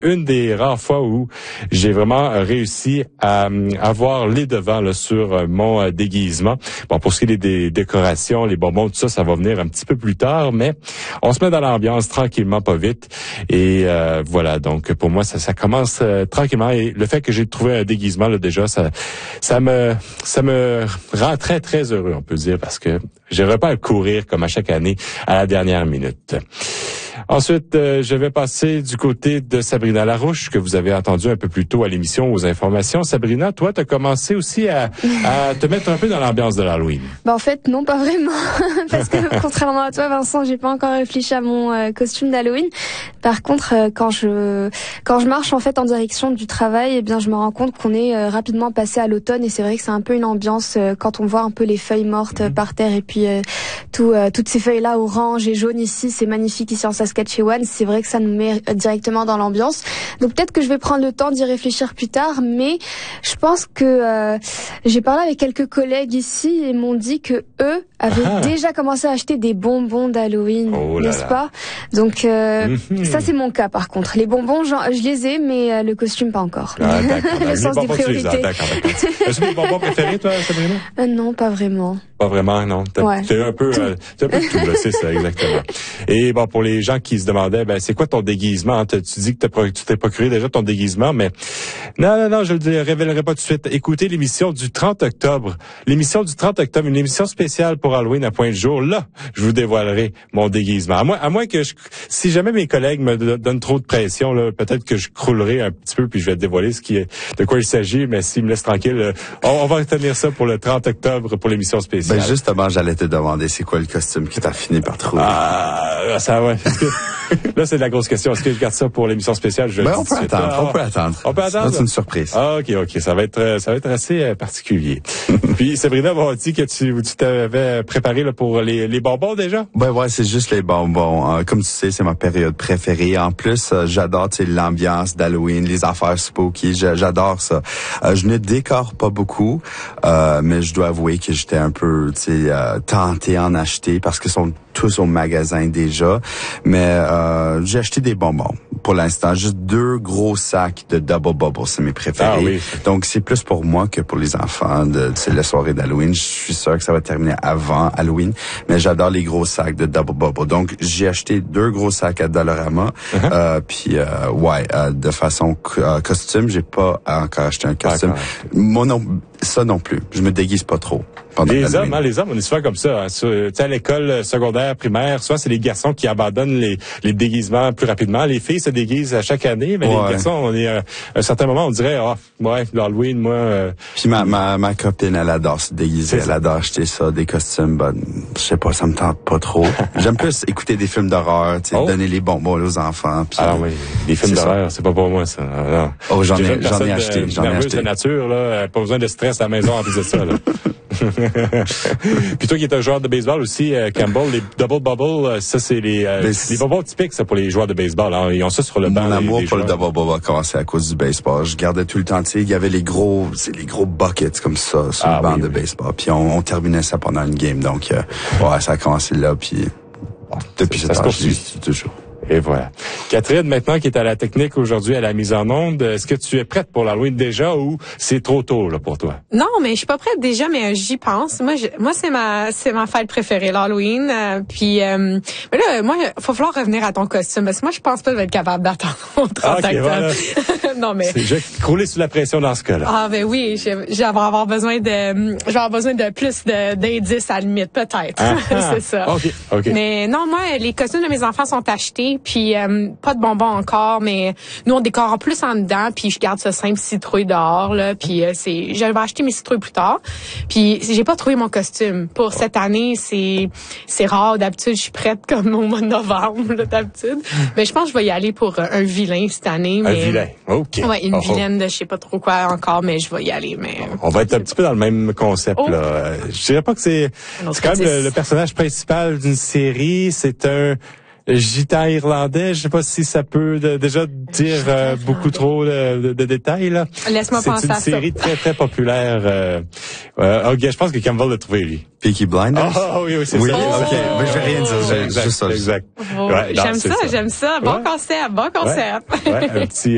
une des rares fois où j'ai vraiment réussi à avoir les devants là, sur mon déguisement. Bon, pour ce qui est des décorations, les bonbons, tout ça, ça va venir un petit peu plus tard, mais on se met dans l'ambiance tranquillement, pas vite. Et voilà, donc pour moi, ça commence tranquillement. Et le fait que j'ai trouvé un déguisement, là, déjà, ça me rend très, très heureux, on peut dire, parce que j'aurais pas à courir comme à chaque année à la dernière minute. Ensuite, je vais passer du côté de Sabrina Larouche, que vous avez entendu un peu plus tôt à l'émission aux informations. Sabrina, toi, tu as commencé aussi à te mettre un peu dans l'ambiance de l'Halloween. En fait, non, pas vraiment. Parce que, contrairement à toi, Vincent, j'ai pas encore réfléchi à mon costume d'Halloween. Par contre, quand je marche, en fait, en direction du travail, eh bien, je me rends compte qu'on est rapidement passé à l'automne, et c'est vrai que c'est un peu une ambiance quand on voit un peu les feuilles mortes par terre, et puis toutes ces feuilles-là orange et jaune ici, c'est magnifique ici en Saskatchewan. C'est vrai que ça nous met directement dans l'ambiance. Donc peut-être que je vais prendre le temps d'y réfléchir plus tard, mais je pense que j'ai parlé avec quelques collègues ici et m'ont dit que eux avaient déjà commencé à acheter des bonbons d'Halloween, n'est-ce pas? Donc ça c'est mon cas par contre. Les bonbons, je les ai, mais le costume pas encore. Ah, d'accord. Le sens des priorités. D'accord. Est-ce que les bonbons préférés, toi, Sabrina? Non, pas vraiment. Pas vraiment, non. T'es un peu de tout, là, c'est ça, exactement. Et bon, pour les gens qui se demandaient, c'est quoi ton déguisement? Hein? Tu dis que tu t'es procuré déjà ton déguisement, mais non, je le révélerai pas tout de suite. Écoutez l'émission du 30 octobre. L'émission du 30 octobre, une émission spéciale pour Halloween à Pointe-du-Jour. Là, je vous dévoilerai mon déguisement. À moins que si jamais mes collègues me donnent trop de pression, là, peut-être que je croulerai un petit peu puis je vais dévoiler de quoi il s'agit, mais s'ils me laissent tranquille, on va retenir ça pour le 30 octobre pour l'émission spéciale. Justement, j'allais te demander, c'est quoi le costume que t'as fini par trouver? Ça ouais. Là, c'est de la grosse question. Est-ce que je garde ça pour l'émission spéciale? On peut attendre. On peut attendre? C'est une surprise. OK. Ça va être assez particulier. Puis, Sabrina m'a dit que tu t'avais préparé là, pour les bonbons déjà? Ouais, c'est juste les bonbons. Comme tu sais, c'est ma période préférée. En plus, j'adore l'ambiance d'Halloween, les affaires spooky. J'adore ça. Je ne décore pas beaucoup, mais je dois avouer que j'étais un peu tenté en acheter parce qu'ils sont tous au magasin déjà. Mais j'ai acheté des bonbons pour l'instant. Juste 2 gros sacs de Double Bubble, c'est mes préférés. Ah, oui. Donc, c'est plus pour moi que pour les enfants de la soirée d'Halloween. Je suis sûr que ça va terminer avant Halloween, mais j'adore les gros sacs de Double Bubble. Donc, j'ai acheté 2 gros sacs à Dollarama. Puis, de façon costume, j'ai pas encore acheté un costume. Ça non plus. Je me déguise pas trop. Les hommes, on est souvent comme ça. Hein. À l'école secondaire, primaire, souvent c'est les garçons qui abandonnent les déguisements plus rapidement. Les filles se déguisent à chaque année, mais les garçons, on est à un certain moment, on dirait, l'Halloween, moi. Puis ma copine, elle adore se déguiser, elle adore acheter ça, des costumes. Je sais pas, ça me tente pas trop. J'aime plus écouter des films d'horreur, donner les bonbons aux enfants. Puis, oui, les films d'horreur, c'est pas pour moi ça. Non. Oh, j'en ai acheté. De nature, là, pas besoin de stress à la maison en plus de ça. Là. Puis toi qui es un joueur de baseball aussi, Campbell, les Double Bubble, ça c'est les bonbons typiques ça pour les joueurs de baseball. Hein. Ils ont ça sur le banc. Mon amour pour le Double Bubble a commencé à cause du baseball. Je gardais tout le temps, il y avait les gros buckets comme ça sur le banc de baseball. Puis on terminait ça pendant une game. Donc ça a commencé là. Puis depuis cette âge, toujours. Et voilà. Catherine, maintenant, qui est à la technique aujourd'hui, à la mise en onde, est-ce que tu es prête pour l'Halloween déjà ou c'est trop tôt là pour toi? Non, mais je suis pas prête déjà, mais j'y pense. Moi, c'est ma fête préférée, l'Halloween. Mais là, moi, il va falloir revenir à ton costume parce que moi, je pense pas que je vais être capable d'attendre au 30 octobre. Voilà. Non, mais. C'est déjà crouler sous la pression dans ce cas-là. Ah, ben oui, je vais avoir besoin de plus d'indices à la limite, peut-être. C'est ça. OK. Mais non, moi, les costumes de mes enfants sont achetés. Puis pas de bonbons encore, mais nous on décore en plus en dedans, puis je garde ce simple citrouille dehors là, puis je vais acheter mes citrouilles plus tard. Puis j'ai pas trouvé mon costume pour cette année, c'est rare, d'habitude je suis prête comme au mois de novembre là, d'habitude. Mais je pense que je vais y aller pour un vilain cette année. Un vilain. OK. Ouais, une vilaine de je sais pas trop quoi encore, mais je vais y aller. Mais on va être un petit peu dans le même concept là. Je dirais pas que c'est quand même le personnage principal d'une série, c'est un gitan irlandais, je sais pas si ça peut déjà dire beaucoup trop de détails là. Laisse-moi penser à ça. C'est une série très très populaire. Je pense que Campbell l'a trouvé lui. Peaky Blinders. Oui, c'est ça. OK, mais je vais rien dire, juste ça. Exact. J'aime ça. Bon concept. Ouais, un petit